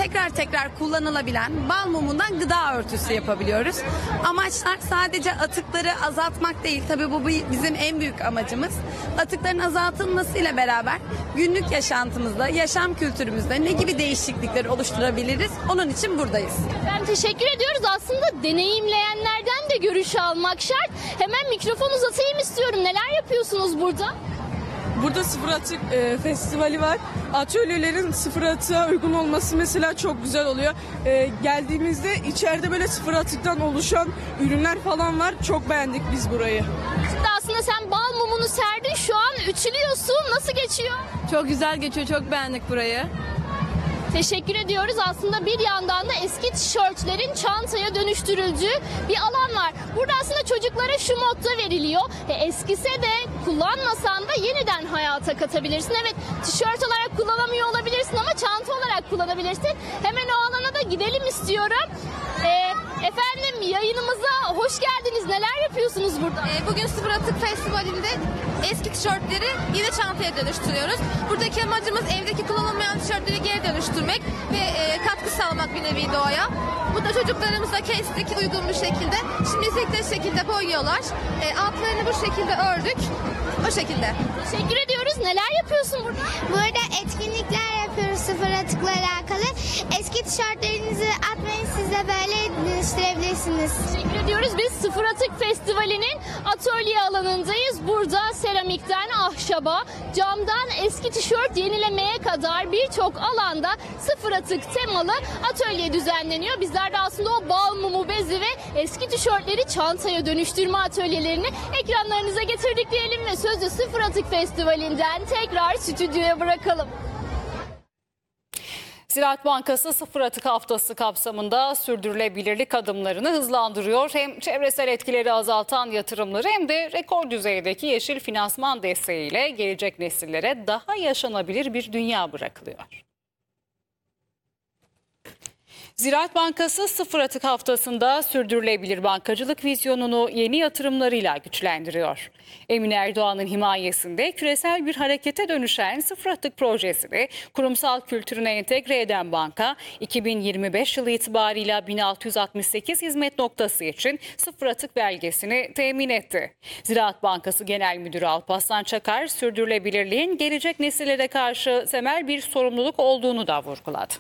tekrar tekrar kullanılabilen bal mumundan gıda örtüsü yapabiliyoruz. Amaçlar sadece atıkları azaltmak değil. Tabii bu bizim en büyük amacımız. Atıkların azaltılmasıyla beraber günlük yaşantımızda, yaşam kültürümüzde ne gibi değişiklikler oluşturabiliriz? Onun için buradayız. Ben teşekkür ediyoruz. Aslında deneyimleyenlerden de görüş almak şart. Hemen mikrofon uzatayım istiyorum. Neler yapıyorsunuz burada? Burada sıfır atık festivali var. Atölyelerin sıfır atığa uygun olması mesela çok güzel oluyor. Geldiğimizde içeride böyle sıfır atıktan oluşan ürünler falan var. Çok beğendik biz burayı. Şimdi aslında sen bal mumunu serdin. Şu an ütülüyorsun. Nasıl geçiyor? Çok güzel geçiyor. Çok beğendik burayı. Teşekkür ediyoruz. Aslında bir yandan da eski tişörtlerin çantaya dönüştürüldüğü bir alan var. Burada aslında çocuklara şu motto veriliyor. Eskise de kullanmasan da yeniden hayata katabilirsin. Evet, tişört olarak kullanamıyor olabilirsin ama çanta olarak kullanabilirsin. Hemen o alana da gidelim istiyorum. Efendim, yayınımıza hoş geldiniz. Neler yapıyorsunuz burada? Bugün Sıfır Atık Festivali'nde eski tişörtleri yine çantaya dönüştürüyoruz. Buradaki amacımız evdeki kullanılmayan tişörtleri geri dönüştürmek ve katkı sağlamak bir nevi doğaya. Bu da çocuklarımıza kestik uygun bir şekilde. Şimdi istekli şekilde boyuyorlar. Altlarını bu şekilde ördük. O şekilde. Teşekkür ediyoruz. Neler yapıyorsun burada? Burada etkinlikler yapıyoruz sıfır atıkla alakalı. Eski tişörtlerinizi atmayın, siz de böyle dönüştürebilirsiniz. Teşekkür ediyoruz. Biz Sıfır Atık Festivali'nin atölye alanındayız. Burada seramikten ahşaba, camdan eski tişört yenilemeye kadar birçok alanda sıfır atık temalı atölye düzenleniyor. Bizler de aslında o bal mumu bezi ve eski tişörtleri çantaya dönüştürme atölyelerini ekranlarınıza getirdik diyelim ve sözü Sıfır Atık Festivali'nden tekrar stüdyoya bırakalım. Ziraat Bankası Sıfır Atık Haftası kapsamında sürdürülebilirlik adımlarını hızlandırıyor. Hem çevresel etkileri azaltan yatırımları hem de rekor düzeydeki yeşil finansman desteğiyle gelecek nesillere daha yaşanabilir bir dünya bırakılıyor. Ziraat Bankası Sıfır Atık Haftası'nda sürdürülebilir bankacılık vizyonunu yeni yatırımlarıyla güçlendiriyor. Emin Erdoğan'ın himayesinde küresel bir harekete dönüşen Sıfır Atık projesini kurumsal kültürüne entegre eden banka, 2025 yılı itibarıyla 1668 hizmet noktası için sıfır atık belgesini temin etti. Ziraat Bankası Genel Müdürü Alparslan Çakar, sürdürülebilirliğin gelecek nesillere karşı temel bir sorumluluk olduğunu da vurguladı.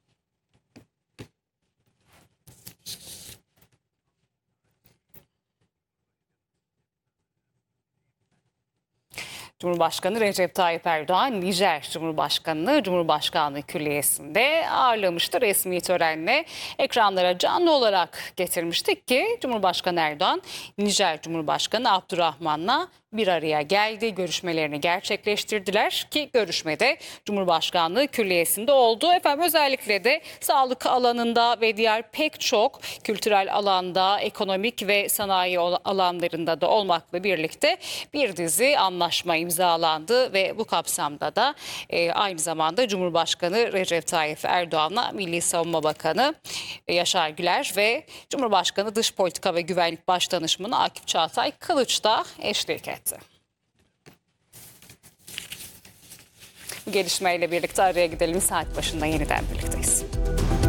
Cumhurbaşkanı Recep Tayyip Erdoğan, Nijer Cumhurbaşkanı'nı Cumhurbaşkanlığı Külliyesi'nde ağırlamıştı. Resmi törenle ekranlara canlı olarak getirmiştik ki Cumhurbaşkanı Erdoğan, Nijer Cumhurbaşkanı Abdurrahman'la bir araya geldi. Görüşmelerini gerçekleştirdiler ki görüşmede Cumhurbaşkanlığı Külliyesi'nde oldu. Efendim, özellikle de sağlık alanında ve diğer pek çok kültürel alanda, ekonomik ve sanayi alanlarında da olmakla birlikte bir dizi anlaşma imzalandı ve bu kapsamda da aynı zamanda Cumhurbaşkanı Recep Tayyip Erdoğan'la Milli Savunma Bakanı Yaşar Güler ve Cumhurbaşkanı Dış Politika ve Güvenlik Başdanışmanı Akif Çağatay Kılıç da eşlik etti. Bu gelişmeyle birlikte araya gidelim. Saat başında yeniden birlikteyiz.